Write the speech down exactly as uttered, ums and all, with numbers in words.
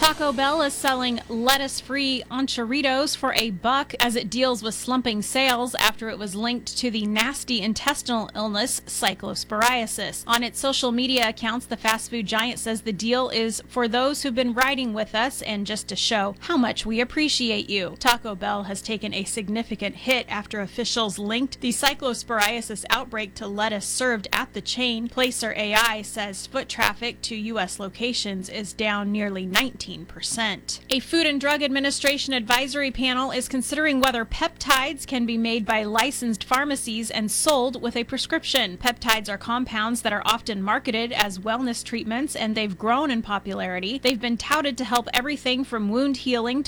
Taco Bell is selling lettuce-free enchiritos for a buck as it deals with slumping sales after it was linked to the nasty intestinal illness cyclosporiasis. On its social media accounts, the fast food giant says the deal is for those who've been riding with us and just to show how much we appreciate you. Taco Bell has taken a significant hit after officials linked the cyclosporiasis outbreak to lettuce served at the chain. Placer A I says foot traffic to U S locations is down nearly nineteen percent. A Food and Drug Administration advisory panel is considering whether peptides can be made by licensed pharmacies and sold with a prescription. Peptides are compounds that are often marketed as wellness treatments, and they've grown in popularity. They've been touted to help everything from wound healing to